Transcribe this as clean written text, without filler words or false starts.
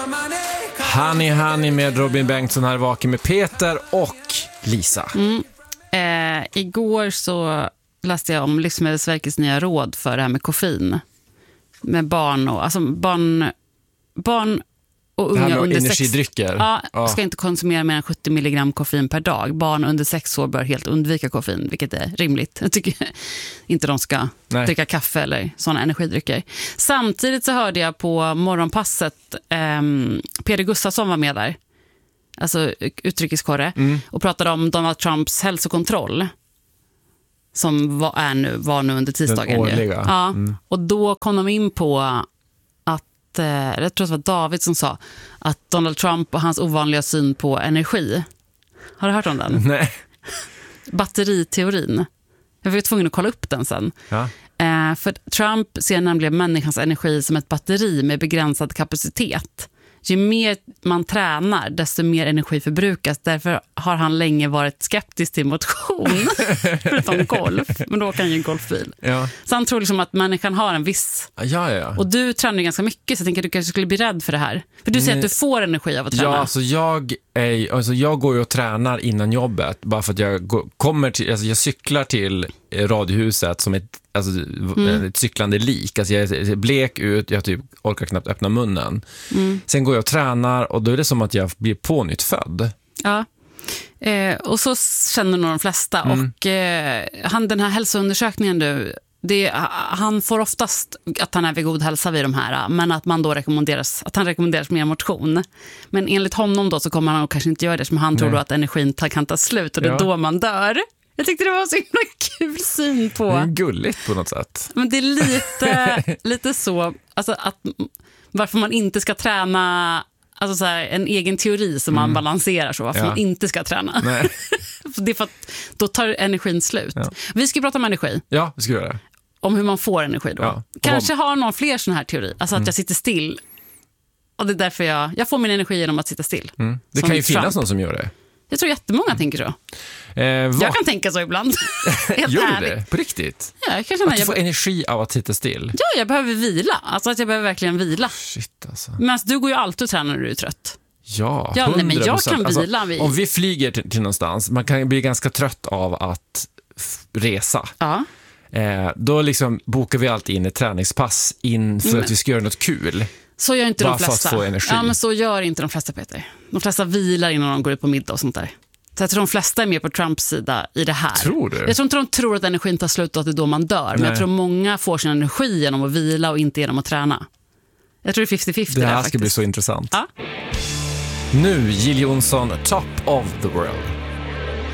Honey med Robin Bengtsson här, vaken med Peter och Lisa. Igår så läste jag om Livsmedelsverkets nya råd för det här med koffein. Med barn och unga under energidrycker. Ska inte konsumera mer än 70 milligram koffein per dag. Barn under 6 år bör helt undvika koffein, vilket är rimligt. Jag tycker inte de ska dricka kaffe eller sådana energidrycker. Samtidigt så hörde jag på morgonpasset Peder Gustafsson var med där. Alltså utrikeskorre. Och pratade om Donald Trumps hälsokontroll. Som var nu under tisdagen. Den årliga. Ja, och då kom de in på jag tror det var David som sa att Donald Trump och hans ovanliga syn på energi. Har du hört om den? Nej. Batteriteorin. Jag var tvungen att kolla upp den sen. Ja. För Trump ser nämligen människans energi som ett batteri med begränsad kapacitet. Ju mer man tränar, desto mer energi förbrukas. Därför har han länge varit skeptisk till motion. Förutom golf. Men då kan ju golfbil. Ja. Så han tror liksom att människan har en viss... Ja. Och du tränar ju ganska mycket, så jag tänker att du kanske skulle bli rädd för det här. För du säger att du får energi av att träna. Ja, alltså jag går ju och tränar innan jobbet. Bara för att jag cyklar till radiohuset som ett cyklande lik. Alltså jag är blek ut, jag typ orkar knappt öppna munnen. Sen går jag och tränar och då är det som att jag blir pånyttfödd. Ja, och så känner nog de flesta. Och den här hälsoundersökningen han får oftast att han är vid god hälsa vid de här, men att man då rekommenderas mer motion. Men enligt honom då så kommer han kanske inte göra det, som han tror då att energin kan ta slut och det är då man dör. Jag tyckte det var så himla kul syn på. Det är gulligt på något sätt. Men det är lite så, alltså att varför man inte ska träna, alltså så här, en egen teori som man balanserar så, varför man inte ska träna. Nej. Det är för att då tar energin slut. Ja. Vi ska prata om energi. Ja, vi ska göra det. Om hur man får energi då. Ja. Kanske har någon fler sån här teori, alltså att jag sitter still. Och det är därför jag får min energi genom att sitta still. Det kan ju finnas någon som gör det. Jag tror jättemånga tänker så. Jag kan tänka så ibland. Gör du det? På riktigt? Ja, jag kan känna att du får energi av att sitta still? Ja, jag behöver vila. Alltså att jag behöver verkligen vila. Shit alltså. Men alltså, du går ju alltid och tränar när du är trött. Ja, 100%. Nej, men jag kan vila. Alltså, om vi flyger till någonstans, man kan bli ganska trött av att resa. Ja. Då liksom bokar vi alltid in ett träningspass för att vi ska göra något kul. Så gör inte de flesta. Få energi. Ja, men så gör inte de flesta, Peter. De flesta vilar innan de går ut på middag och sånt där. Så jag tror de flesta är med på Trumps sida i det här. Tror du? Jag tror inte de tror att energin tar slut och att det är då man dör. Men jag tror många får sin energi genom att vila och inte genom att träna. Jag tror det är 50-50. Det här ska bli så intressant. Ja. Nu, Jill Johnson, Top of the World.